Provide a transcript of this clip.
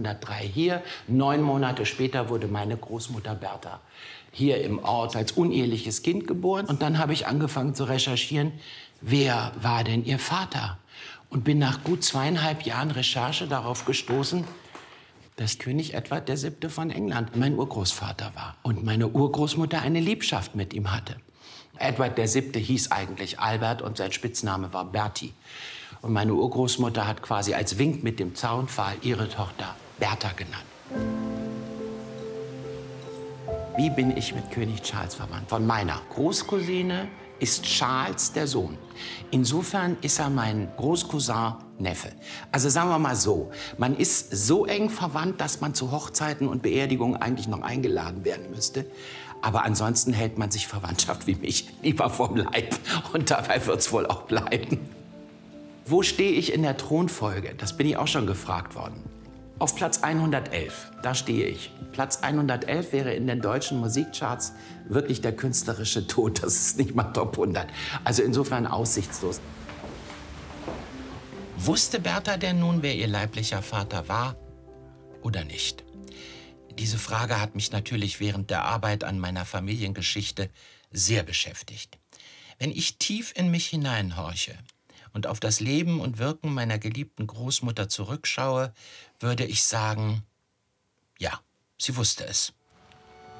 1903 hier. 9 Monate später wurde meine Großmutter Bertha hier im Ort als uneheliches Kind geboren. Und dann habe ich angefangen zu recherchieren, wer war denn ihr Vater? Und bin nach gut 2,5 Jahren Recherche darauf gestoßen, dass König Edward VII. Von England mein Urgroßvater war. Und meine Urgroßmutter eine Liebschaft mit ihm hatte. Edward VII. Hieß eigentlich Albert und sein Spitzname war Bertie. Und meine Urgroßmutter hat quasi als Wink mit dem Zaunpfahl ihre Tochter Bertha genannt. Wie bin ich mit König Charles verwandt? Von meiner Großcousine ist Charles der Sohn. Insofern ist er mein Großcousin Neffe. Also sagen wir mal so, man ist so eng verwandt, dass man zu Hochzeiten und Beerdigungen eigentlich noch eingeladen werden müsste. Aber ansonsten hält man sich Verwandtschaft wie mich lieber vom Leib. Und dabei wird's wohl auch bleiben. Wo stehe ich in der Thronfolge? Das bin ich auch schon gefragt worden. Auf Platz 111, da stehe ich. Platz 111 wäre in den deutschen Musikcharts wirklich der künstlerische Tod. Das ist nicht mal Top 100. Also insofern aussichtslos. Wusste Bertha denn nun, wer ihr leiblicher Vater war oder nicht? Diese Frage hat mich natürlich während der Arbeit an meiner Familiengeschichte sehr beschäftigt. Wenn ich tief in mich hineinhorche und auf das Leben und Wirken meiner geliebten Großmutter zurückschaue, würde ich sagen, ja, sie wusste es.